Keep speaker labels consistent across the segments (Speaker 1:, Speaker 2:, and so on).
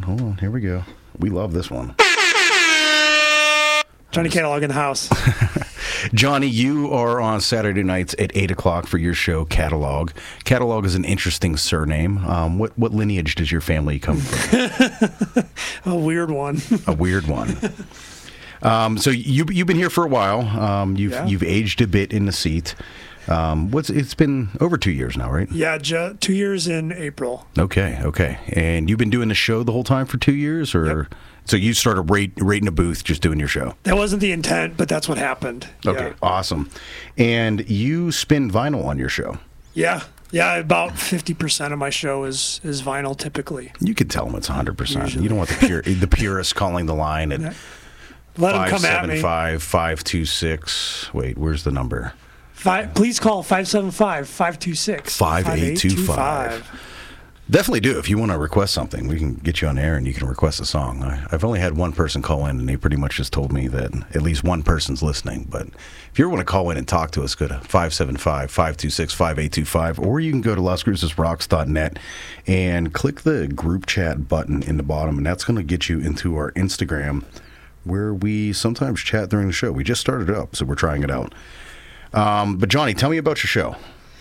Speaker 1: Hold on. Here we go. We love this one.
Speaker 2: Johnny Catalog in the house.
Speaker 1: Johnny, you are on Saturday nights at 8 o'clock for your show, Catalog. Catalog is an interesting surname. What lineage does your family come from?
Speaker 2: A weird one.
Speaker 1: A weird one. So you've been here for a while. You've aged a bit in the seat. It's been over 2 years now, right?
Speaker 2: Yeah, 2 years in April.
Speaker 1: Okay. And you've been doing the show the whole time for 2 years, or?
Speaker 2: Yep.
Speaker 1: So you started rating a booth just doing your show?
Speaker 2: That wasn't the intent, but that's what happened.
Speaker 1: Okay,
Speaker 2: yeah.
Speaker 1: Awesome. And you spin vinyl on your show?
Speaker 2: Yeah, about 50% of my show is vinyl typically.
Speaker 1: You could tell them it's 100%. Usually. You don't want the purists calling the line at
Speaker 2: Let them come at me.
Speaker 1: 575-526. Wait, where's the number?
Speaker 2: Please call 575-526-5825.
Speaker 1: Definitely do. If you want to request something, we can get you on air and you can request a song. I've only had one person call in, and they pretty much just told me that at least one person's listening. But if you ever want to call in and talk to us, go to 575-526-5825, or you can go to LasCrucesRocks.net and click the group chat button in the bottom, and that's going to get you into our Instagram, where we sometimes chat during the show. We just started it up, so we're trying it out. But Johnny, tell me about your show.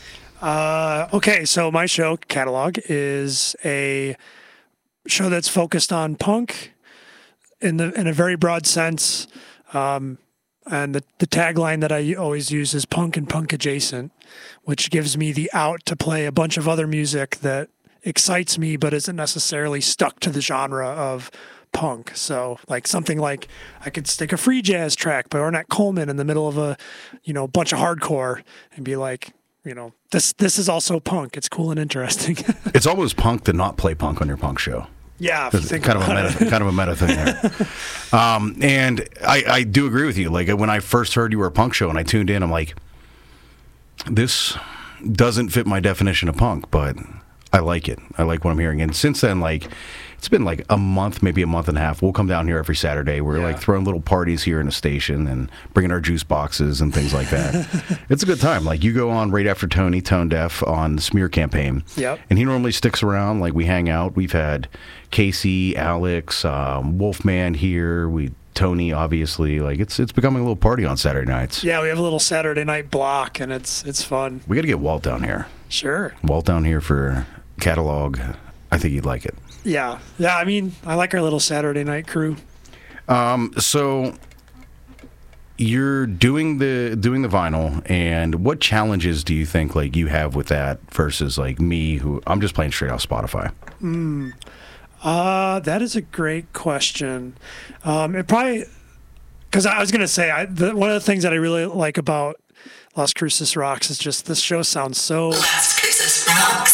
Speaker 2: Okay, so my show, Catalog, is a show that's focused on punk in a very broad sense. And the tagline that I always use is punk and punk adjacent, which gives me the out to play a bunch of other music that excites me but isn't necessarily stuck to the genre of punk. So like something like I could stick a free jazz track by Ornette Coleman in the middle of a bunch of hardcore and be like, this is also punk. It's cool and interesting.
Speaker 1: It's almost punk to not play punk on your punk show.
Speaker 2: Yeah,
Speaker 1: kind of a meta thing there. And I do agree with you. Like when I first heard you were a punk show and I tuned in, I'm like, this doesn't fit my definition of punk, but I like it. I like what I'm hearing. And since then, like, it's been like a month, maybe a month and a half. We'll come down here every Saturday. We're like throwing little parties here in the station and bringing our juice boxes and things like that. It's a good time. Like you go on right after Tony, Tone Deaf, on the smear campaign.
Speaker 2: Yep.
Speaker 1: And he normally sticks around. Like we hang out. We've had Casey, Alex, Wolfman here. Tony, obviously. Like it's becoming a little party on Saturday nights.
Speaker 2: Yeah, we have a little Saturday night block, and it's fun.
Speaker 1: We got to get Walt down here.
Speaker 2: Sure.
Speaker 1: Walt down here for Catalog. I think he'd like it.
Speaker 2: Yeah. I mean, I like our little Saturday night crew.
Speaker 1: So you're doing the vinyl, and what challenges do you think like you have with that versus like me, who I'm just playing straight off Spotify?
Speaker 2: That is a great question. It probably, because I was gonna say one of the things that I really like about Las Cruces Rocks is just this show sounds so.
Speaker 3: Las Cruces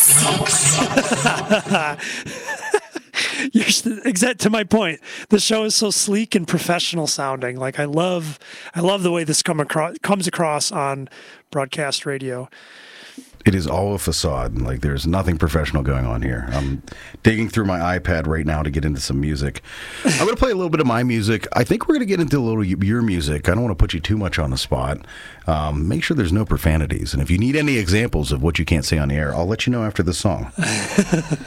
Speaker 3: Rocks.
Speaker 2: Exact to my point. The show is so sleek and professional sounding. Like I love the way this comes across on broadcast radio.
Speaker 1: It is all a facade. Like there's nothing professional going on here. I'm digging through my iPad right now to get into some music. I'm going to play a little bit of my music. I think we're going to get into a little your music. I don't want to put you too much on the spot. Make sure there's no profanities. And if you need any examples of what you can't say on the air, I'll let you know after the song.